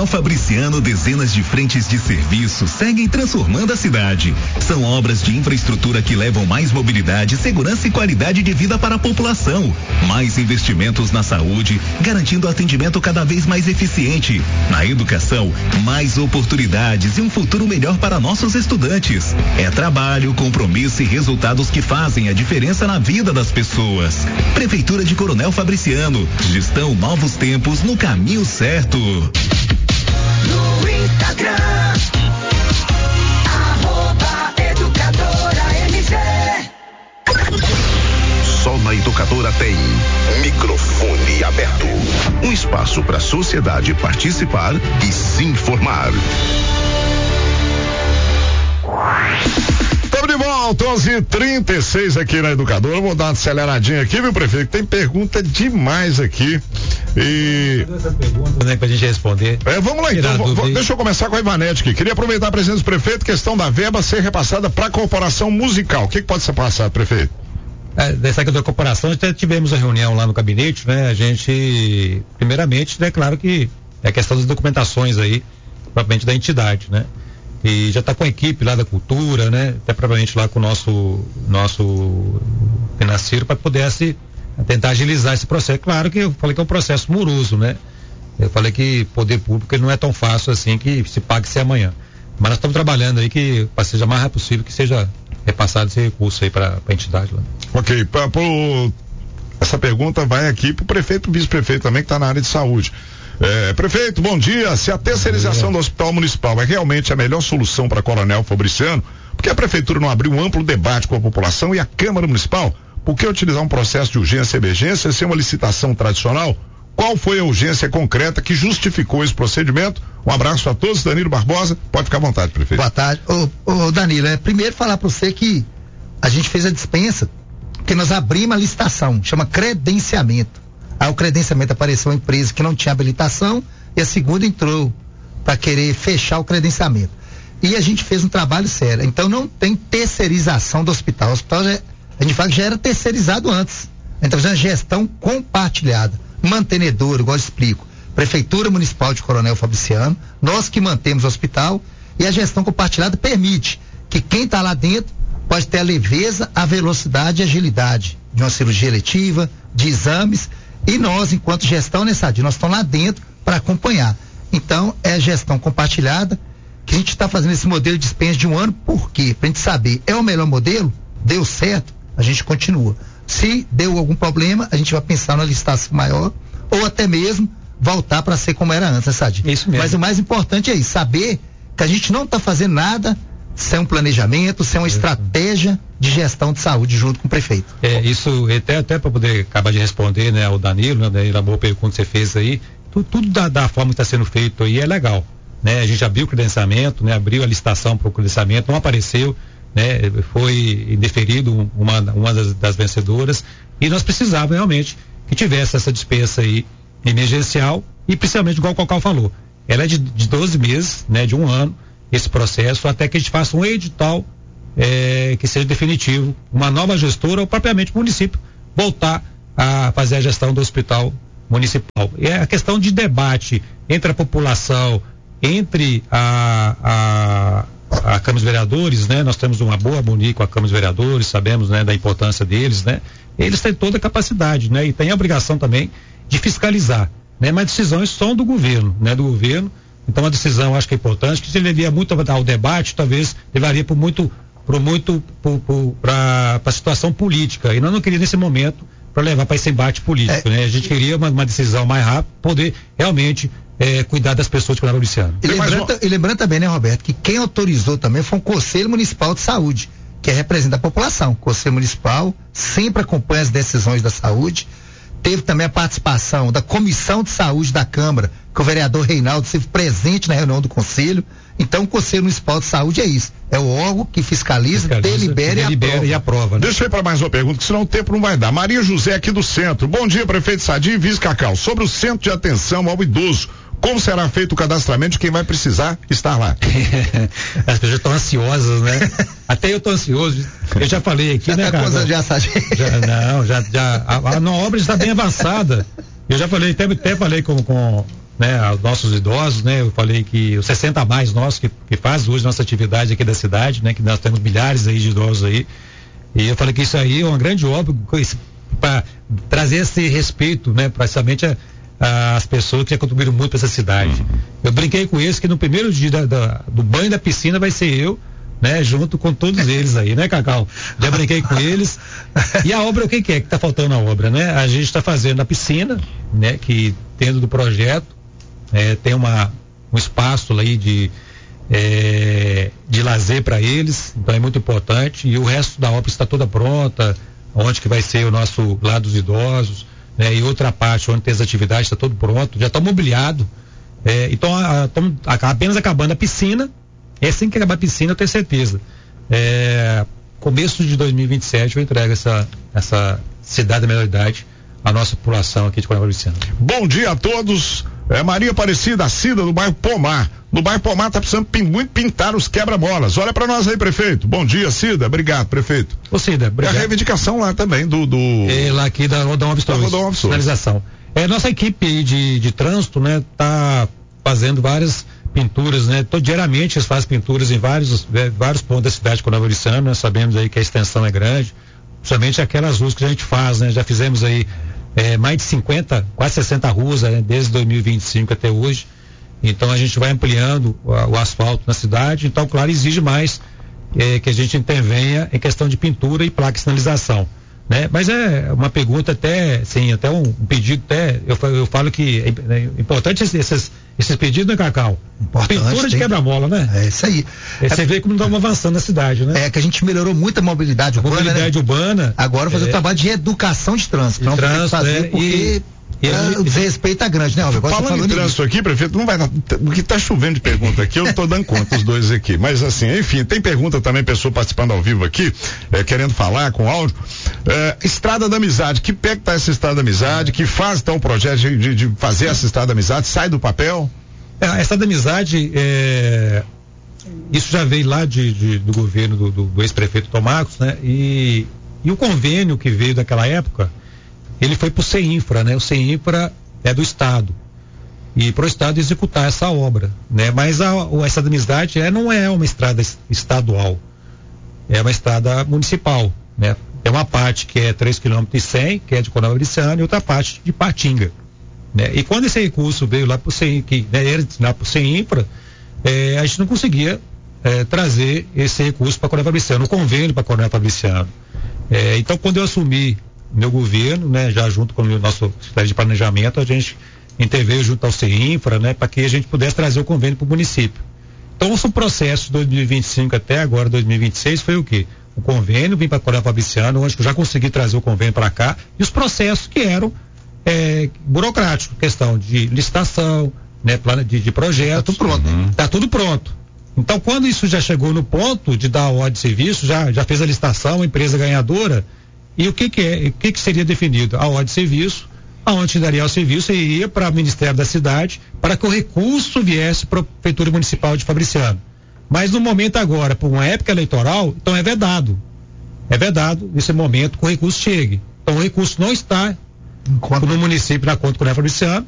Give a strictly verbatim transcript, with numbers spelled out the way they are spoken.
Coronel Fabriciano, dezenas de frentes de serviço seguem transformando a cidade. São obras de infraestrutura que levam mais mobilidade, segurança e qualidade de vida para a população. Mais investimentos na saúde, garantindo atendimento cada vez mais eficiente. Na educação, mais oportunidades e um futuro melhor para nossos estudantes. É trabalho, compromisso e resultados que fazem a diferença na vida das pessoas. Prefeitura de Coronel Fabriciano, gestão Novos Tempos no caminho certo. No Instagram, arroba educadora M G. Só na Educadora tem microfone aberto. Um espaço para a sociedade participar e se informar. Estamos de volta, onze e trinta e seis aqui na Educadora. Vou dar uma aceleradinha aqui, viu, prefeito? Tem pergunta demais aqui. E. Essa pergunta, né, pra gente responder. É, vamos lá então. Vou, vou, deixa eu começar com a Ivanete aqui. Queria aproveitar a presença do prefeito, questão da verba ser repassada para a corporação musical. O que, que pode ser passado, prefeito? É, dessa da corporação, até tivemos a reunião lá no gabinete, né? A gente, primeiramente, é né, claro que é a questão das documentações aí, propriamente da entidade, né? E já está com a equipe lá da cultura, né? Até provavelmente lá com o nosso, nosso financeiro para poder se, tentar agilizar esse processo. Claro que eu falei que é um processo moroso, né? Eu falei que poder público ele não é tão fácil assim que se pague se amanhã. Mas nós estamos trabalhando aí que para seja mais rápido possível que seja repassado esse recurso aí para a entidade lá. Ok, pra, pro, essa pergunta vai aqui para o prefeito e o vice-prefeito também que está na área de saúde. É, prefeito, bom dia. Se a terceirização do Hospital Municipal é realmente a melhor solução para Coronel Fabriciano, por que a prefeitura não abriu um amplo debate com a população e a Câmara Municipal? Por que utilizar um processo de urgência e emergência sem uma licitação tradicional? Qual foi a urgência concreta que justificou esse procedimento? Um abraço a todos. Danilo Barbosa, pode ficar à vontade, prefeito. Boa tarde. Ô, ô Danilo, é primeiro falar para você que a gente fez a dispensa, porque nós abrimos a licitação, chama credenciamento. Aí o credenciamento apareceu uma empresa que não tinha habilitação e a segunda entrou para querer fechar o credenciamento. E a gente fez um trabalho sério. Então não tem terceirização do hospital. O hospital já, a gente fala que já era terceirizado antes. A gente está fazendo gestão compartilhada, mantenedor, igual eu explico. Prefeitura Municipal de Coronel Fabriciano, nós que mantemos o hospital, e a gestão compartilhada permite que quem está lá dentro pode ter a leveza, a velocidade e a agilidade de uma cirurgia eletiva, de exames. E nós, enquanto gestão nessa área, nós estamos lá dentro para acompanhar. Então, é a gestão compartilhada que a gente está fazendo esse modelo de dispensa de um ano. Por quê? Para a gente saber, é o melhor modelo? Deu certo? A gente continua. Se deu algum problema, a gente vai pensar numa licitação maior ou até mesmo voltar para ser como era antes, né, Sadi? Isso mesmo. Mas o mais importante é isso, saber que a gente não está fazendo nada sem um planejamento, sem uma isso. estratégia de gestão de saúde junto com o prefeito. É, isso, até, até para poder acabar de responder, né, ao Danilo, né, da boa pergunta que você fez aí, tudo, tudo da, da forma que está sendo feito aí é legal, né? A gente abriu o credenciamento, né, abriu a licitação para o credenciamento, não apareceu, né, foi indeferido uma, uma das, das vencedoras e nós precisávamos realmente que tivesse essa dispensa aí emergencial e principalmente igual o Cocau falou, ela é de, de doze meses, né, de um ano, esse processo, até que a gente faça um edital é, que seja definitivo, uma nova gestora ou propriamente o município voltar a fazer a gestão do hospital municipal. E é a questão de debate entre a população, entre a, a, a Câmara dos Vereadores, né? Nós temos uma boa harmonia com a Câmara dos Vereadores, sabemos, né, da importância deles, né? Eles têm toda a capacidade, né? E têm a obrigação também de fiscalizar, né? Mas decisões são do governo, né? Do governo. Então a decisão acho que é importante, que se levaria muito ao debate, talvez levaria por muito, por muito para a situação política. E nós não queríamos nesse momento para levar para esse embate político, é, né? A gente queria uma, uma decisão mais rápida, poder realmente é, cuidar das pessoas de Coronel Fabriciano. E lembrando, uma... e lembrando também, né, Roberto, que quem autorizou também foi o Conselho Municipal de Saúde, que representa a população. O Conselho Municipal sempre acompanha as decisões da saúde. Teve também a participação da Comissão de Saúde da Câmara, que o vereador Reinaldo esteve presente na reunião do Conselho. Então, o Conselho Municipal de Saúde é isso. É o órgão que fiscaliza, fiscaliza delibera, delibera e aprova. E aprova, né? Deixa eu ir para mais uma pergunta, que senão o tempo não vai dar. Maria José, aqui do centro. Bom dia, prefeito Sadi e vice Cacau. Sobre o centro de atenção ao idoso, como será feito o cadastramento de quem vai precisar estar lá? As pessoas estão ansiosas, né? Até eu estou ansioso. Eu já falei aqui, já né, tá cara? Já, já, não, já, já. A, a, a obra está bem avançada. Eu já falei, até, até falei com, com, né, aos nossos idosos, né? Eu falei que os sessenta a mais nossos que, que faz hoje nossa atividade aqui da cidade, né? Que nós temos milhares aí de idosos aí. E eu falei que isso aí é uma grande obra para trazer esse respeito, né? Praticamente a, a, as pessoas que já contribuíram muito para essa cidade. Uhum. Eu brinquei com eles que no primeiro dia da, da, do banho da piscina vai ser eu, né? Junto com todos eles aí, né, Cacau? Já brinquei com eles. E a obra, o que, que é que está faltando na obra, né? A gente está fazendo a piscina, né? Que dentro do projeto é, tem uma, um espaço aí de É, de lazer para eles, então é muito importante, e o resto da obra está toda pronta, onde que vai ser o nosso lado dos idosos, né, e outra parte onde tem as atividades está todo pronto, já está mobiliado, é, então estamos apenas acabando a piscina, é assim que acabar a piscina eu tenho certeza, é, começo de dois mil e vinte e sete eu entrego essa, essa cidade da melhor idade à nossa população aqui de Coronel Luciano. Bom dia a todos. É Maria Aparecida, Cida, do bairro Pomar. No bairro Pomar tá precisando pin, muito pintar os quebra-molas. Olha para nós aí, prefeito. Bom dia, Cida. Obrigado, prefeito. Ô, Cida, obrigado. É a reivindicação lá também do. do... É, lá aqui da Rodão Alves Torres. Finalização. É, nossa equipe aí de, de trânsito, né, tá fazendo várias pinturas, né? Todo, diariamente eles fazem pinturas em vários, né, vários pontos da cidade de Coronel Luciano. Nós sabemos aí que a extensão é grande. Principalmente aquelas ruas que a gente faz, né? Já fizemos aí É, mais de cinquenta, quase sessenta ruas, né, desde dois mil e vinte e cinco até hoje. Então a gente vai ampliando o, o asfalto na cidade. Então, claro, exige mais é, que a gente intervenha em questão de pintura e placa de sinalização, né? Mas é uma pergunta até, sim, até um, um pedido até, eu, eu falo que é, é importante esses, esses pedidos, né, Cacau? Importante, pintura de quebra-mola, né? É isso aí. É, você vê como estamos avançando na cidade, né? É que a gente melhorou muito a mobilidade urbana, mobilidade né? urbana. Agora fazer o é, trabalho de educação de trânsito. De trânsito, fazer é, porque e, é, o desrespeito é grande, né, Robert? Falando, falando em trânsito aqui, prefeito, não vai dar, o que tá chovendo de pergunta aqui, eu tô dando conta os dois aqui, mas assim, enfim, tem pergunta também, pessoa participando ao vivo aqui, é, querendo falar com áudio, é, Estrada da Amizade, que pé que tá essa Estrada da Amizade, que faz então o projeto de, de, de fazer essa Estrada da Amizade, sai do papel? É, a Estrada da Amizade, é, isso já veio lá de, de, do governo do, do, do ex-prefeito Tomacos, né, e, e o convênio que veio daquela época, ele foi para o CEINFRA, né? O CEINFRA é do Estado. E para o Estado executar essa obra, né? Mas a, a Estrada da Amizade é, não é uma estrada estadual. É uma estrada municipal, né? É uma parte que é três quilômetros e cem, que é de Coronel Luciano, e outra parte de Patinga, né? E quando esse recurso veio lá para o CEINFRA, que né, era lá para o CEINFRA, é, a gente não conseguia é, trazer esse recurso para Coronel Fabriciano, o convênio para Coronel Fabriciano. É, então, quando eu assumi meu governo, né, já junto com o nosso secretário de planejamento, a gente interveio junto ao CEINFRA, né, para que a gente pudesse trazer o convênio para o município. Então, o processo de dois mil e vinte e cinco até agora, dois mil e vinte e seis, foi o quê? O convênio, vim para Coronel Fabriciano, onde eu já consegui trazer o convênio para cá, e os processos que eram é, burocráticos, questão de licitação, né, plano de, de projetos. Tá tudo pronto. Uhum. Tá tudo pronto. Então, quando isso já chegou no ponto de dar a ordem de serviço, já, já fez a licitação, a empresa ganhadora. E o que que é, o que que seria definido? A ordem de serviço, aonde daria o serviço e iria para o Ministério da Cidade para que o recurso viesse para a Prefeitura Municipal de Fabriciano. Mas no momento agora, por uma época eleitoral, então é vedado. É vedado nesse momento que o recurso chegue. Então o recurso não está Enquanto... no município na conta do Coronel Fabriciano